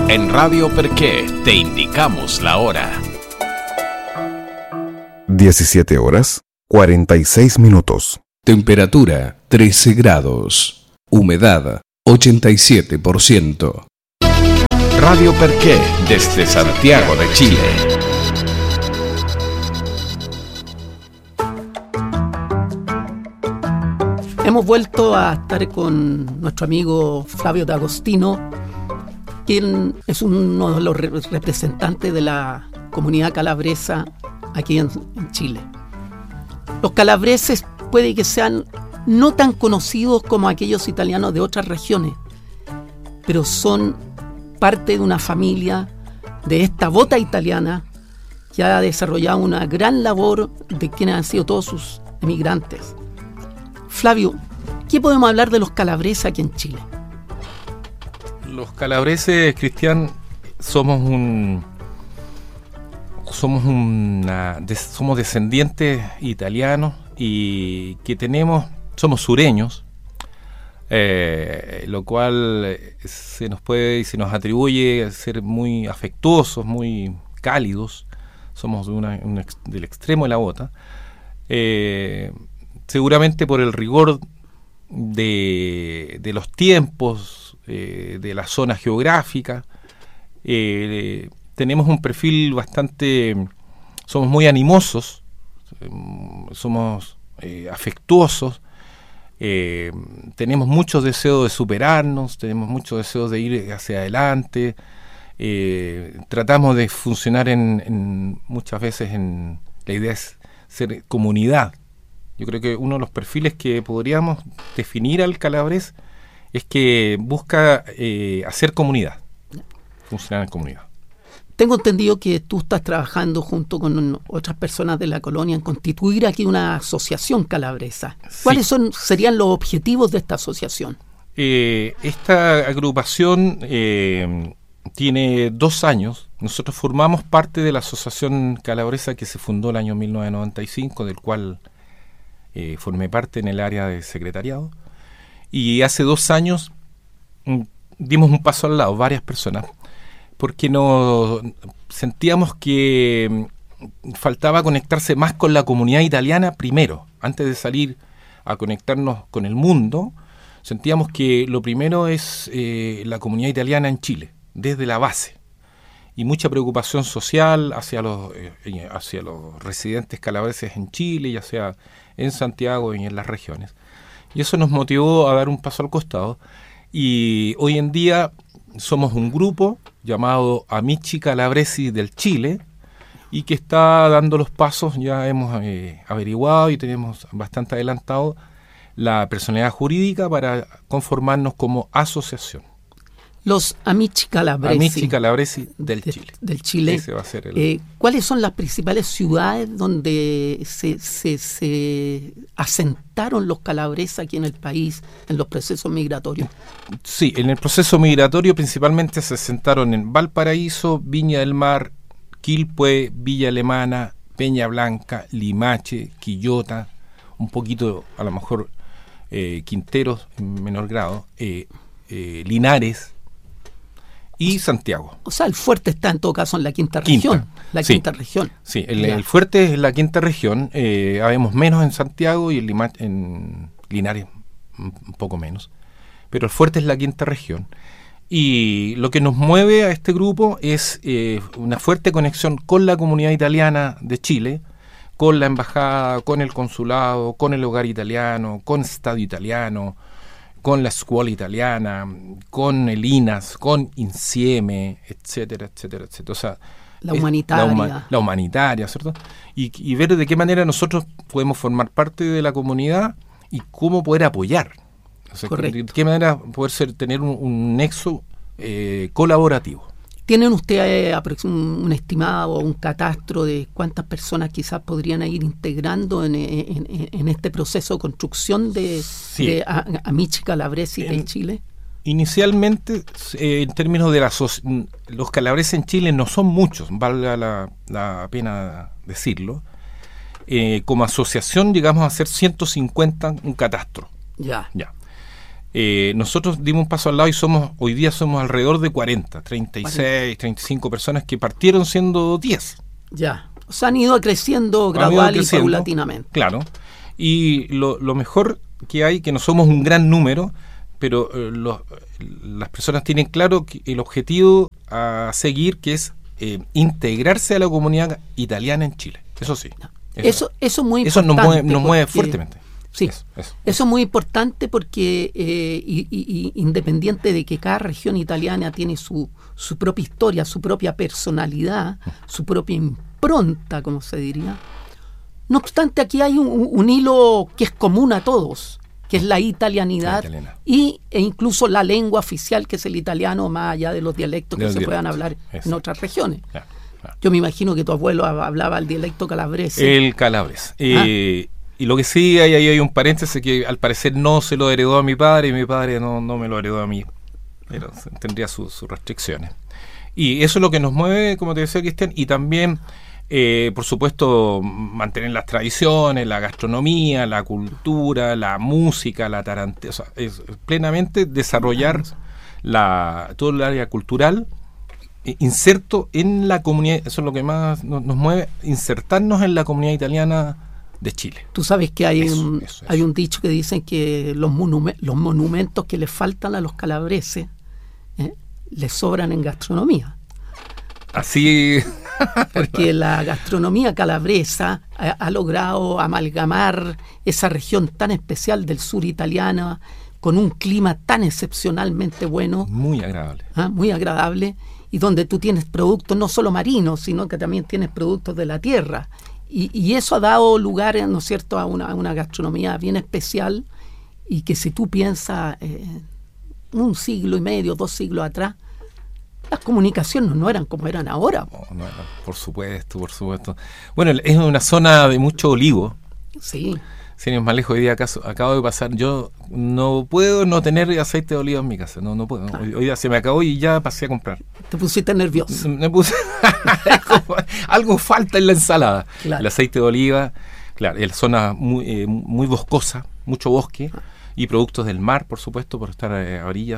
En Radio Perqué te indicamos la hora. 17 horas, 46 minutos. Temperatura 13 grados. Humedad 87%. Radio Perqué desde Santiago de Chile. Hemos vuelto a estar con nuestro amigo Flavio D'Agostino, quien es uno de los representantes de la comunidad calabresa aquí en Chile. Los calabreses puede que sean no tan conocidos como aquellos italianos de otras regiones, pero son parte de una familia de esta bota italiana que ha desarrollado una gran labor de quienes han sido todos sus emigrantes. Flavio, ¿qué podemos hablar de los calabreses aquí en Chile? Los calabreses, Cristian, somos descendientes italianos y que somos sureños, lo cual se nos puede y se nos atribuye a ser muy afectuosos, muy cálidos. Somos del extremo de la bota. Seguramente por el rigor de los tiempos, de la zona geográfica, tenemos un perfil somos muy animosos, somos afectuosos, tenemos mucho deseo de superarnos, tenemos mucho deseo de ir hacia adelante, tratamos de funcionar muchas veces la idea es ser comunidad. Yo creo que uno de los perfiles que podríamos definir al calabrés es que busca hacer comunidad, funcionar en comunidad. Tengo entendido que tú estás trabajando junto con otras personas de la colonia en constituir aquí una asociación calabresa. Sí. ¿Cuáles serían los objetivos de esta asociación? Esta agrupación tiene 2 años. Nosotros formamos parte de la asociación calabresa que se fundó el año 1995, del cual formé parte en el área de secretariado. Y hace 2 años dimos un paso al lado, varias personas, porque nos sentíamos que faltaba conectarse más con la comunidad italiana primero, antes de salir a conectarnos con el mundo. Sentíamos que lo primero es la comunidad italiana en Chile, desde la base, y mucha preocupación social hacia los residentes calabreses en Chile, ya sea en Santiago y en las regiones. Y eso nos motivó a dar un paso al costado, y hoy en día somos un grupo llamado Amici Calabresi del Chile, y que está dando los pasos. Ya hemos averiguado y tenemos bastante adelantado la personalidad jurídica para conformarnos como asociación. Los Amici Calabresi del Chile. Del Chile. Ese va a ser ¿Cuáles son las principales ciudades donde se asentaron los calabreses aquí en el país en los procesos migratorios? Sí, en el proceso migratorio principalmente se asentaron en Valparaíso, Viña del Mar, Quilpué, Villa Alemana, Peña Blanca, Limache, Quillota, un poquito a lo mejor Quinteros en menor grado, Linares y Santiago. O sea, el fuerte está en todo caso en la quinta región. Quinta región. Sí, el fuerte es la quinta región. Habemos menos en Santiago y en Linares un poco menos. Pero el fuerte es la quinta región. Y lo que nos mueve a este grupo es una fuerte conexión con la comunidad italiana de Chile, con la embajada, con el consulado, con el hogar italiano, con Estadio Italiano, con la escuela italiana, con el INAS, con Insieme, etcétera, etcétera, etcétera. O sea, la humanitaria. La humanitaria, ¿cierto? Y ver de qué manera nosotros podemos formar parte de la comunidad y cómo poder apoyar. O sea, de qué manera poder tener un nexo colaborativo. ¿Tienen ustedes un estimado o un catastro de cuántas personas quizás podrían ir integrando en este proceso de construcción de Amici Calabresi en Chile? Inicialmente, en términos de los calabreses en Chile no son muchos, valga la pena decirlo. Como asociación llegamos a ser 150 un catastro. Ya. Nosotros dimos un paso al lado y hoy día somos alrededor de 36, 35 personas que partieron siendo 10. Ya, o sea, han ido creciendo gradual y paulatinamente. Claro, y lo mejor que hay, que no somos un gran número, pero las personas tienen claro el objetivo a seguir, que es integrarse a la comunidad italiana en Chile. Eso sí. Eso es muy importante. Eso nos mueve fuertemente. Sí, eso es muy importante porque independiente de que cada región italiana tiene su propia historia, su propia personalidad, su propia impronta, como se diría, no obstante aquí hay un hilo que es común a todos, que es la italianidad e incluso la lengua oficial, que es el italiano, más allá de los dialectos que se puedan hablar en otras regiones. Yo me imagino que tu abuelo hablaba el dialecto calabrese. El calabrés. Y lo que sí, hay un paréntesis que al parecer no se lo heredó a mi padre, y mi padre no me lo heredó a mí, pero tendría sus restricciones. Y eso es lo que nos mueve, como te decía, Cristian, y también, por supuesto, mantener las tradiciones, la gastronomía, la cultura, la música, la tarantela, o sea, es plenamente desarrollar todo el área cultural, inserto en la comunidad. Eso es lo que más nos mueve, insertarnos en la comunidad italiana de Chile. Tú sabes que hay un dicho que dicen que los monumentos que le faltan a los calabreses les sobran en gastronomía. Así. Porque la gastronomía calabresa ha logrado amalgamar esa región tan especial del sur italiano con un clima tan excepcionalmente bueno. Muy agradable. Muy agradable, y donde tú tienes productos no solo marinos, sino que también tienes productos de la tierra. Y eso ha dado lugar, ¿no es cierto?, a una gastronomía bien especial, y que si tú piensas 1 siglo y medio, 2 siglos atrás, las comunicaciones no eran como eran ahora. No, por supuesto. Bueno, es una zona de mucho olivo. Sí. Sin ir más lejos, hoy día acabo de pasar, yo no puedo no tener aceite de oliva en mi casa, no puedo. Hoy día se me acabó y ya pasé a comprar. Te pusiste nervioso. Me puse algo falta en la ensalada. Claro. El aceite de oliva, claro, es zona muy boscosa, mucho bosque, y productos del mar, por supuesto, por estar a orillas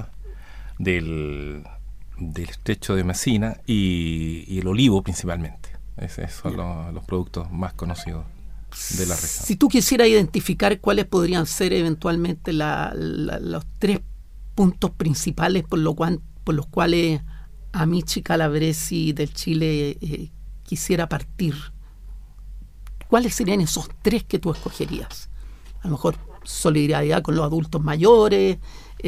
del estrecho de Messina, y el olivo principalmente. Esos son los productos más conocidos de la región. Si tú quisieras identificar cuáles podrían ser eventualmente los 3 puntos principales por los cuales Amici Calabresi del Chile quisiera partir, ¿cuáles serían esos 3 que tú escogerías? A lo mejor solidaridad con los adultos mayores,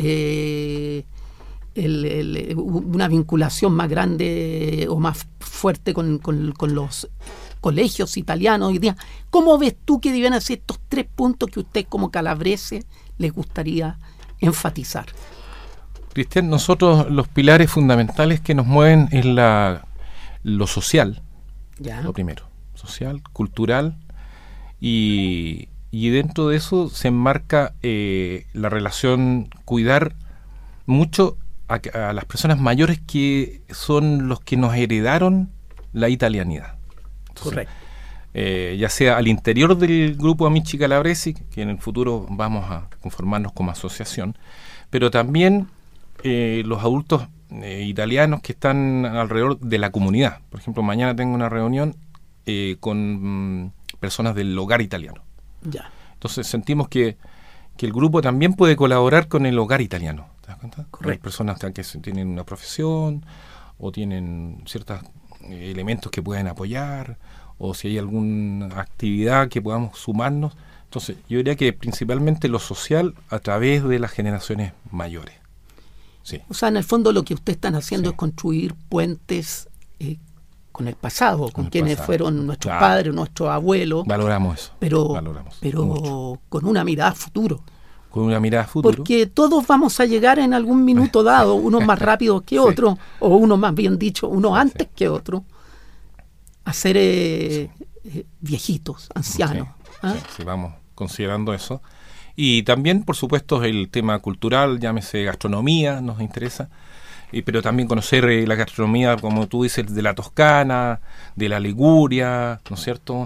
una vinculación más grande o más fuerte con los colegios italianos hoy día. ¿Cómo ves tú que deben ser estos 3 puntos que usted como calabrese les gustaría enfatizar? Cristian, nosotros los pilares fundamentales que nos mueven es lo social, lo primero, social, cultural, y dentro de eso se enmarca la relación, cuidar mucho a las personas mayores, que son los que nos heredaron la italianidad. Correcto. Ya sea al interior del grupo Amici Calabresi, que en el futuro vamos a conformarnos como asociación, pero también los adultos italianos que están alrededor de la comunidad. Por ejemplo, mañana tengo una reunión con personas del hogar italiano. Ya. Entonces sentimos que el grupo también puede colaborar con el hogar italiano. ¿Te das cuenta? Correcto. Hay personas que tienen una profesión o tienen ciertos elementos que pueden apoyar, o si hay alguna actividad que podamos sumarnos. Entonces yo diría que principalmente lo social a través de las generaciones mayores. Sí. O sea, en el fondo lo que ustedes están haciendo es construir puentes con el pasado, con quienes fueron nuestros padres, nuestros abuelos. Valoramos eso. Pero mucho. Con una mirada a futuro. Con una mirada a futuro. Porque todos vamos a llegar en algún minuto dado, unos más rápidos que otros, o uno más bien dicho, uno antes que otro, a ser viejitos, ancianos. Sí, vamos considerando eso. Y también, por supuesto, el tema cultural, llámese gastronomía, nos interesa, pero también conocer la gastronomía, como tú dices, de la Toscana, de la Liguria, ¿no es cierto?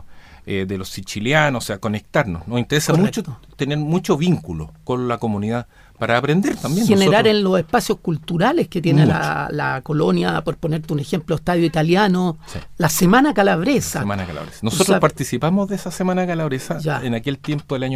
de los sicilianos, o sea, conectarnos. Nos interesa Correcto. mucho tener mucho vínculo con la comunidad para aprender también. Generar nosotros. en los espacios culturales que tiene Mucho. la colonia, por ponerte un ejemplo, Estadio Italiano, Sí. la Semana Calabresa. Semana Calabresa. Nosotros participamos de esa Semana Calabresa en aquel tiempo del año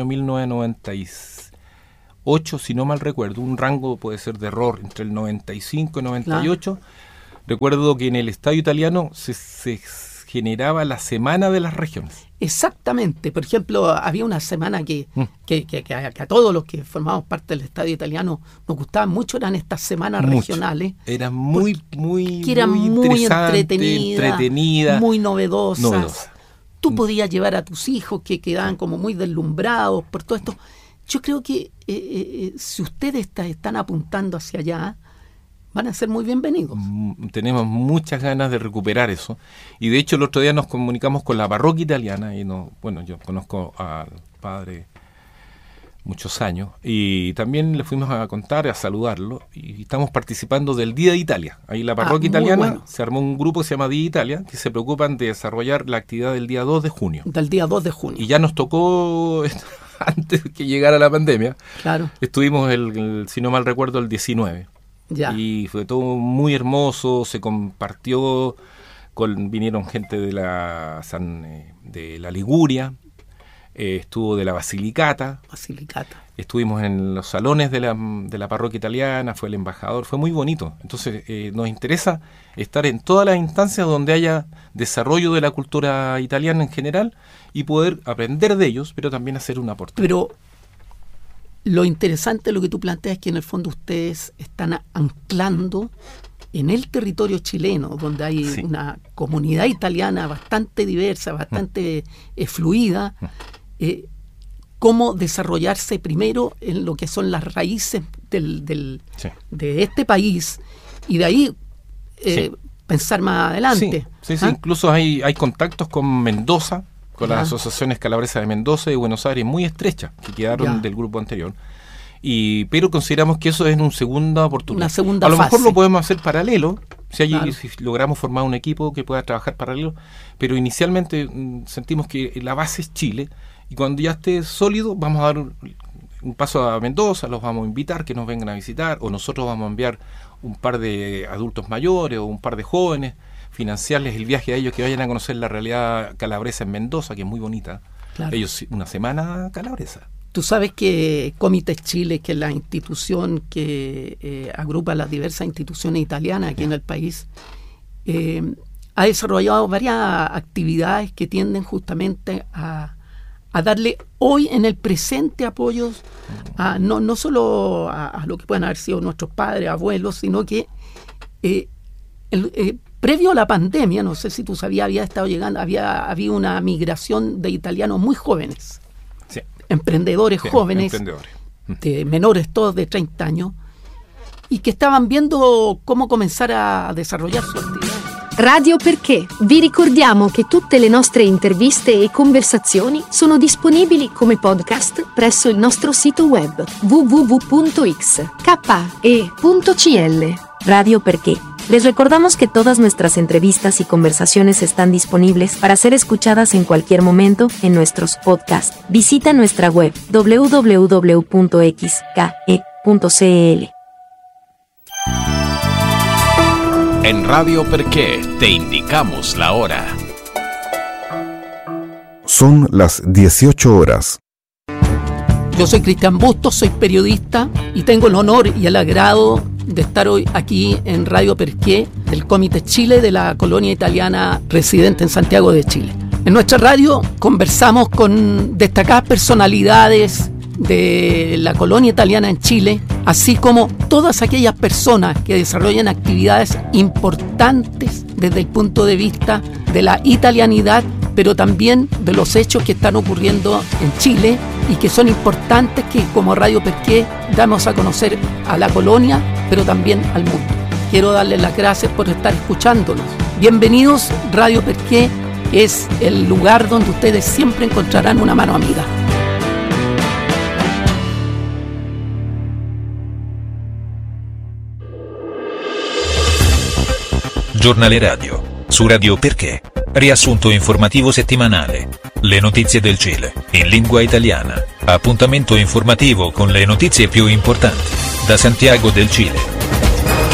1998, si no mal recuerdo, un rango puede ser de error entre el 95 y 98. Recuerdo que en el Estadio Italiano se generaba la Semana de las Regiones. Exactamente. Por ejemplo, había una semana que a todos los que formamos parte del Estadio Italiano nos gustaban mucho, eran estas semanas regionales. Eran muy entretenidas, muy novedosas. Tú podías llevar a tus hijos que quedaban como muy deslumbrados por todo esto. Yo creo que si ustedes están apuntando hacia allá, van a ser muy bienvenidos. Tenemos muchas ganas de recuperar eso. Y de hecho el otro día nos comunicamos con la parroquia italiana. Y yo conozco al padre muchos años. Y también le fuimos a contar, a saludarlo. Y estamos participando del Día de Italia. Ahí la parroquia italiana se armó un grupo que se llama Día de Italia, que se preocupan de desarrollar la actividad del día 2 de junio. Del día 2 de junio. Y ya nos tocó antes que llegara la pandemia. Claro. Estuvimos, si no mal recuerdo, el 19. Ya. Y fue todo muy hermoso, se compartió, vinieron gente de la Liguria, estuvo de la Basilicata, estuvimos en los salones de la parroquia italiana, fue el embajador, fue muy bonito. Entonces nos interesa estar en todas las instancias donde haya desarrollo de la cultura italiana en general y poder aprender de ellos, pero también hacer un aporte. Pero lo interesante de lo que tú planteas es que en el fondo ustedes están anclando en el territorio chileno, donde hay una comunidad italiana bastante diversa, bastante fluida, cómo desarrollarse primero en lo que son las raíces de este país y de ahí pensar más adelante. Sí, incluso hay contactos con Mendoza, con las asociaciones calabresas de Mendoza y de Buenos Aires muy estrechas, que quedaron del grupo anterior. Pero consideramos que eso es una segunda oportunidad. Una segunda a lo fase. mejor lo podemos hacer paralelo, si logramos formar un equipo que pueda trabajar paralelo, pero inicialmente sentimos que la base es Chile, y cuando ya esté sólido vamos a dar un paso a Mendoza, los vamos a invitar que nos vengan a visitar, o nosotros vamos a enviar un par de adultos mayores o un par de jóvenes, financiarles el viaje a ellos, que vayan a conocer la realidad calabresa en Mendoza, que es muy bonita. Claro. Ellos una semana calabresa. Tú sabes que Comites Chile, que es la institución que agrupa las diversas instituciones italianas aquí en el país, ha desarrollado varias actividades que tienden justamente a darle hoy en el presente apoyos no solo a lo que puedan haber sido nuestros padres, abuelos, sino que previo a la pandemia, no sé si tú sabías, había una migración de italianos muy jóvenes, emprendedores jóvenes, de menores todos de 30 años, y che stavano viendo come cominciare a desarrollar su attività. Radio Perché. Vi ricordiamo che tutte le nostre interviste e conversazioni sono disponibili come podcast presso il nostro sito web www.xke.cl. Radio Perché. Les recordamos que todas nuestras entrevistas y conversaciones están disponibles para ser escuchadas en cualquier momento en nuestros podcasts. Visita nuestra web www.xke.cl. En Radio Perché te indicamos la hora. Son las 18 horas. Yo soy Cristian Bustos, soy periodista y tengo el honor y el agrado de estar hoy aquí en Radio Perché del Comites Chile de la colonia italiana residente en Santiago de Chile. En nuestra radio conversamos con destacadas personalidades de la colonia italiana en Chile, así como todas aquellas personas que desarrollan actividades importantes desde el punto de vista de la italianidad, pero también de los hechos que están ocurriendo en Chile y que son importantes, que como Radio Perché damos a conocer a la colonia, pero también al mundo. Quiero darles las gracias por estar escuchándonos. Bienvenidos. Radio Perché es el lugar donde ustedes siempre encontrarán una mano amiga. Giornale radio, su Radio Perché, riassunto informativo settimanale. Le notizie del Cile, in lingua italiana. Appuntamento informativo con le notizie più importanti. Da Santiago del Cile.